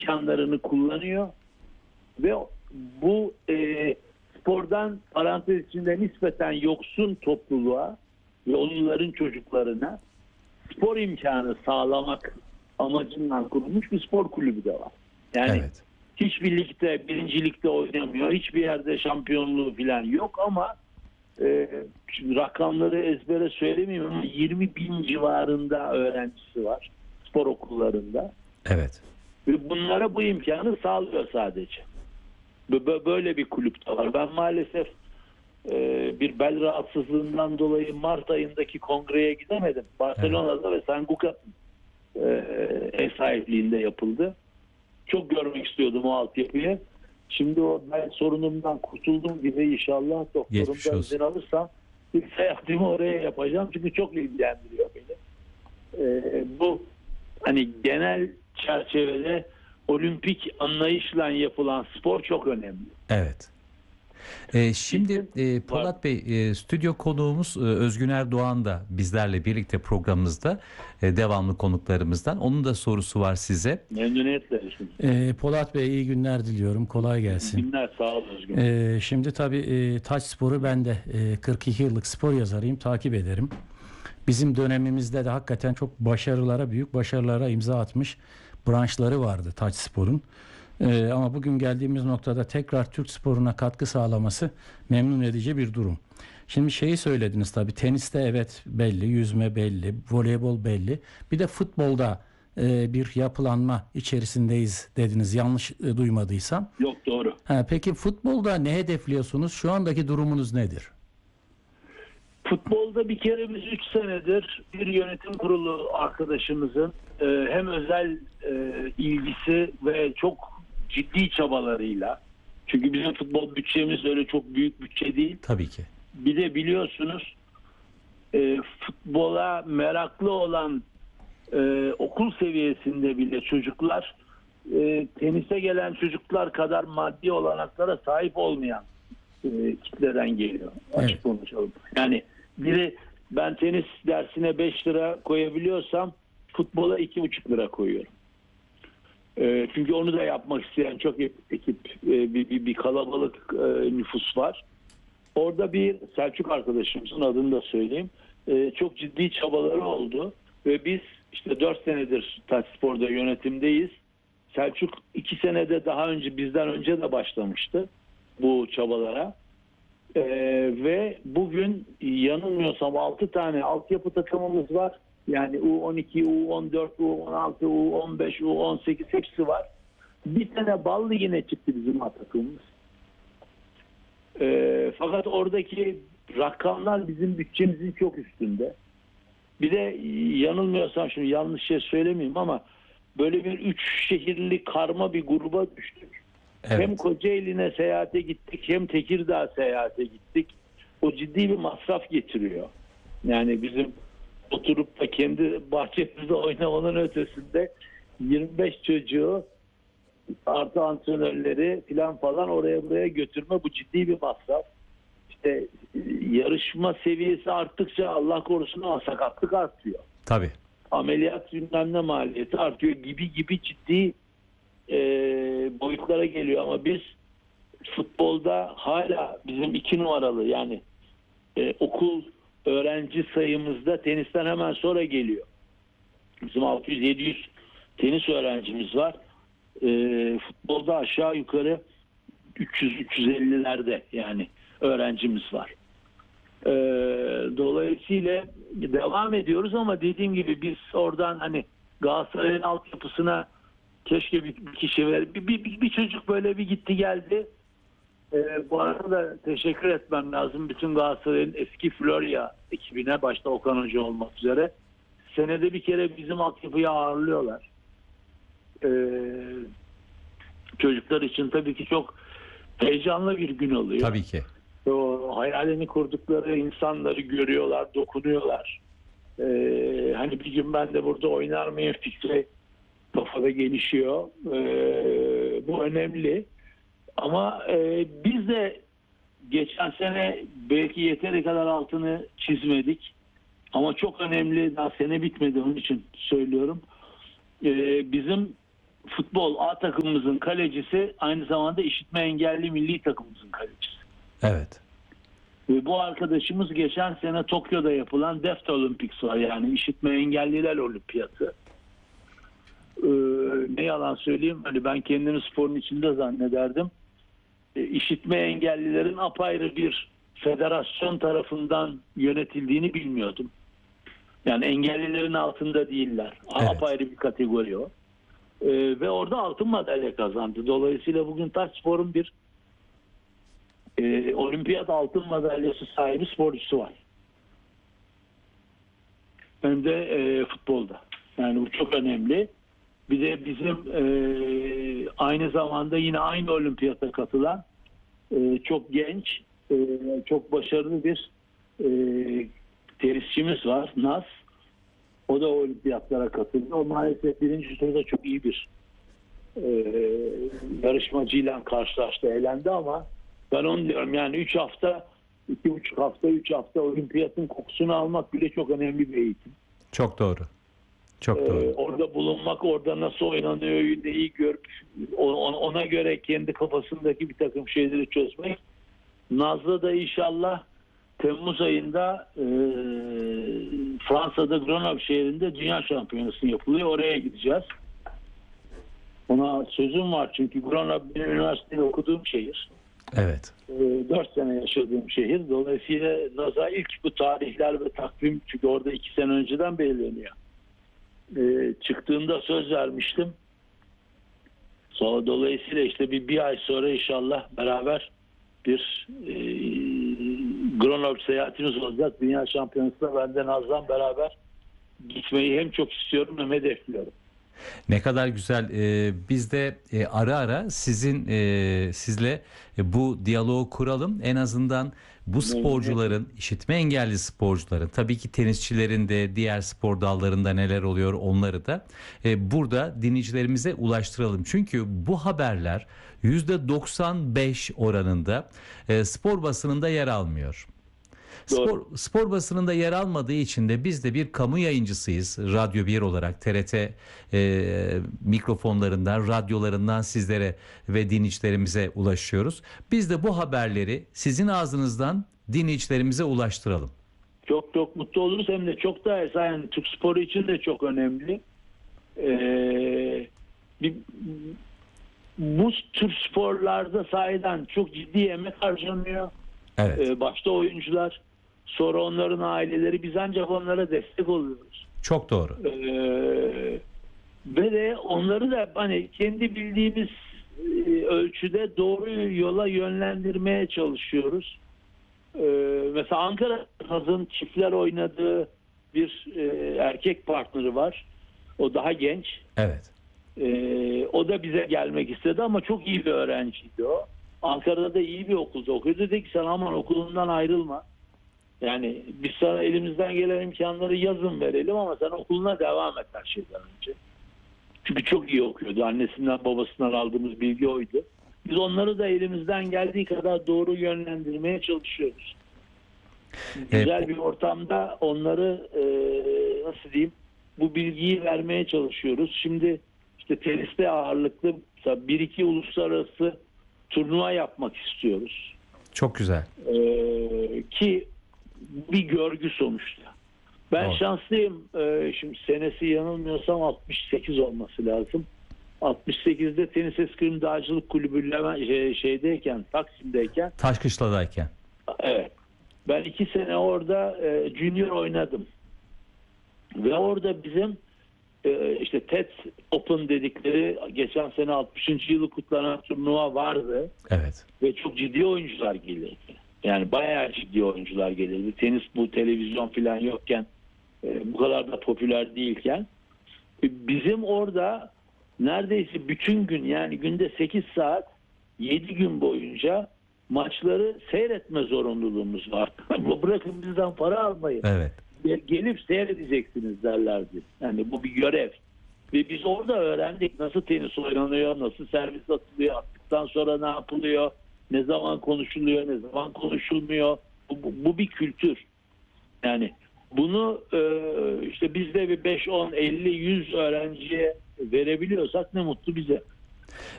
imkanlarını kullanıyor ve bu spordan parantez içinde nispeten yoksun topluluğa ve onların çocuklarına spor imkanı sağlamak amacından kurulmuş bir spor kulübü de var. Yani Evet. hiçbir ligde, birincilikte oynamıyor. Hiçbir yerde şampiyonluğu falan yok ama rakamları ezbere söylemeyeyim ama 20 bin civarında öğrencisi var spor okullarında. Evet. Ve bunlara bu imkanı sağlıyor sadece. Böyle bir kulüp de var. Ben maalesef bir bel rahatsızlığından dolayı Mart ayındaki kongreye gidemedim. Barcelona'da ve San Cucat'ın ev sahipliğinde yapıldı. Çok görmek istiyordum o altyapıyı. Şimdi o ben sorunumdan kurtuldum gibi inşallah doktorumdan izin alırsam ilk seyahatimi oraya yapacağım. Çünkü çok ilgilendiriyor beni. Bu hani genel çerçevede olimpik anlayışla yapılan spor çok önemli. Evet. Şimdi Polat Bey, stüdyo konuğumuz Özgüner Doğan da bizlerle birlikte programımızda, devamlı konuklarımızdan. Onun da sorusu var size. Memnuniyetle. Polat Bey iyi günler diliyorum. Kolay gelsin. İyi günler, sağ olun Özgüner. Şimdi tabii taç sporu ben de 42 yıllık spor yazarıyım, takip ederim. Bizim dönemimizde de hakikaten çok büyük başarılara imza atmış branşları vardı taç sporun. Ama bugün geldiğimiz noktada tekrar Türk sporuna katkı sağlaması memnun edici bir durum. Şimdi şeyi söylediniz tabii, teniste evet belli, yüzme belli, voleybol belli. Bir de futbolda bir yapılanma içerisindeyiz dediniz, yanlış duymadıysam. Yok, doğru. Peki futbolda ne hedefliyorsunuz? Şu andaki durumunuz nedir? Futbolda bir kere biz 3 senedir bir yönetim kurulu arkadaşımızın hem özel ilgisi ve çok ciddi çabalarıyla, çünkü bizim futbol bütçemiz öyle çok büyük bütçe değil. Tabii ki. Bir de biliyorsunuz futbola meraklı olan okul seviyesinde bile çocuklar tenise gelen çocuklar kadar maddi olanaklara sahip olmayan kitleden geliyor. Açık konuşalım. Yani biri ben tenis dersine 5 lira koyabiliyorsam futbola 2,5 lira koyuyorum. Çünkü onu da yapmak isteyen çok ekip, bir kalabalık nüfus var. Orada bir Selçuk arkadaşımızın adını da söyleyeyim. Çok ciddi çabaları oldu ve biz işte 4 senedir Taçspor'da yönetimdeyiz. Selçuk 2 senede bizden önce de başlamıştı bu çabalara. Ve bugün yanılmıyorsam 6 tane altyapı takımımız var. Yani U12, U14, U16, U15, U18 hepsi var. Bir tane bal ligine çıktı bizim takımımız. Fakat oradaki rakamlar bizim bütçemizin çok üstünde. Bir de yanılmıyorsam, şimdi yanlış şey söylemeyeyim ama böyle bir 3 şehirli karma bir gruba düştük. Evet. Hem Kocaeli'ne seyahate gittik hem Tekirdağ seyahate gittik. O ciddi bir masraf getiriyor. Yani bizim oturup da kendi bahçemizde oynamanın ötesinde 25 çocuğu artı antrenörleri falan oraya buraya götürme, bu ciddi bir masraf. İşte yarışma seviyesi arttıkça Allah korusun ama sakatlık artıyor. Tabii. Ameliyat bilmem ne maliyeti artıyor gibi ciddi boyutlara geliyor ama biz futbolda hala bizim 2 numaralı yani okul öğrenci sayımızda tenisten hemen sonra geliyor. Bizim 600-700 tenis öğrencimiz var. Futbolda aşağı yukarı 300-350'lerde yani öğrencimiz var. Dolayısıyla devam ediyoruz ama dediğim gibi biz oradan hani Galatasaray'ın altyapısına keşke bir kişi bir çocuk böyle bir gitti geldi. Bu arada da teşekkür etmem lazım bütün Galatasaray'ın eski Florya ekibine, başta Okan Hoca olmak üzere. Senede bir kere bizim altyapıyı ağırlıyorlar. Çocuklar için tabii ki çok heyecanlı bir gün oluyor. Tabii ki. O hayalini kurdukları insanları görüyorlar, dokunuyorlar. Hani bir gün ben de burada oynar mıyım fikri kafada gelişiyor. Bu önemli. Ama biz de geçen sene belki yeteri kadar altını çizmedik. Ama çok önemli, daha sene bitmedi onun için söylüyorum. Bizim futbol A takımımızın kalecisi aynı zamanda işitme engelli milli takımımızın kalecisi. Evet. Ve bu arkadaşımız geçen sene Tokyo'da yapılan Deaf Olympics var, yani işitme engelliler olimpiyatı. Ne yalan söyleyeyim, hani ben kendimi sporun içinde zannederdim. İşitme engellilerin apayrı bir federasyon tarafından yönetildiğini bilmiyordum. Yani engellilerin altında değiller. Evet. Apayrı bir kategori o. Ve orada altın madalya kazandı. Dolayısıyla bugün taç sporun bir olimpiyat altın madalyası sahibi sporcusu var. Hem de futbolda. Yani bu çok önemli. Bir de bizim aynı zamanda yine aynı olimpiyata katılan çok genç, çok başarılı bir tenisçimiz var. Naz. O da olimpiyatlara katıldı. O maalesef birinci turda çok iyi bir yarışmacıyla karşılaştı, eğlendi ama ben onu diyorum, yani 3 hafta, 2,5 hafta, 3 hafta olimpiyatın kokusunu almak bile çok önemli bir eğitim. Çok doğru. Çok doğru. Orada bulunmak, orada nasıl oynanıyor iyi görüp ona göre kendi kafasındaki bir takım şeyleri çözmek. Nazlı da inşallah Temmuz ayında Fransa'da Grenoble şehrinde dünya şampiyonası yapılıyor. Oraya gideceğiz. Ona sözüm var çünkü Grenoble benim üniversitede okuduğum şehir. Evet. 4 sene yaşadığım şehir. Dolayısıyla Naz'a ilk bu tarihler ve takvim, çünkü orada 2 sene önceden belirleniyor. Çıktığında söz vermiştim. Sonra dolayısıyla işte bir ay sonra inşallah beraber bir Grenoble seyahatimiz olacak. Dünya şampiyonasına ben de Naz'dan beraber gitmeyi hem çok istiyorum hem hedefliyorum. Ne kadar güzel. Biz de ara ara sizle bu diyaloğu kuralım. En azından bu sporcuların, işitme engelli sporcuların, tabii ki tenisçilerin de diğer spor dallarında neler oluyor onları da burada dinleyicilerimize ulaştıralım. Çünkü bu haberler %95 oranında spor basınında yer almıyor. Spor basınında yer almadığı için de biz de bir kamu yayıncısıyız. Radyo 1 olarak TRT mikrofonlarından, radyolarından sizlere ve dinleyicilerimize ulaşıyoruz. Biz de bu haberleri sizin ağzınızdan dinleyicilerimize ulaştıralım. Çok çok mutlu oluruz. Hem de çok da yani Türk sporu için de çok önemli. Bu tür sporlarda sahiden çok ciddi emek harcanıyor. Evet. Başta oyuncular, sonra onların aileleri, biz ancak onlara destek oluyoruz. Çok doğru. Ve de onları da hani kendi bildiğimiz ölçüde doğru yola yönlendirmeye çalışıyoruz. Mesela Ankara Haz'ın çiftler oynadığı bir erkek partneri var. O daha genç. Evet. O da bize gelmek istedi ama çok iyi bir öğrenciydi o. Ankara'da da iyi bir okulda okuyordu. Dedi ki sen aman okulundan ayrılma. Yani biz sana elimizden gelen imkanları yazın verelim ama sen okuluna devam et her şeyden önce. Çünkü çok iyi okuyordu. Annesinden babasından aldığımız bilgi oydu. Biz onları da elimizden geldiği kadar doğru yönlendirmeye çalışıyoruz. Güzel bir ortamda onları nasıl diyeyim, bu bilgiyi vermeye çalışıyoruz. Şimdi işte teniste ağırlıklı 1-2 uluslararası turnuva yapmak istiyoruz. Çok güzel. Ki bir görgü sonuçta. Ben şanslıyım. Şimdi senesi yanılmıyorsam 68 olması lazım. 68'de Tenis Eskrim Dağcılık Kulübü Taksim'deyken. Taşkışla'dayken. Evet. Ben 2 sene orada junior oynadım. Ve orada bizim işte TED Open dedikleri geçen sene 60. yılı kutlanan turnuva vardı. Evet. Ve çok ciddi oyuncular gelirdi. Yani bayağı ciddi oyuncular gelirdi. Tenis bu televizyon falan yokken, bu kadar da popüler değilken. Bizim orada neredeyse bütün gün, yani günde 8 saat 7 gün boyunca maçları seyretme zorunluluğumuz var. Bırakın bizden para almayı. Evet. Gelip seyredeceksiniz derlerdi. Yani bu bir görev. Ve biz orada öğrendik nasıl tenis oynanıyor, nasıl servis atılıyor, attıktan sonra ne yapılıyor, ne zaman konuşuluyor, ne zaman konuşulmuyor. Bu bir kültür. Yani bunu işte biz de bir 5, 10, 50, 100 öğrenciye verebiliyorsak ne mutlu bize.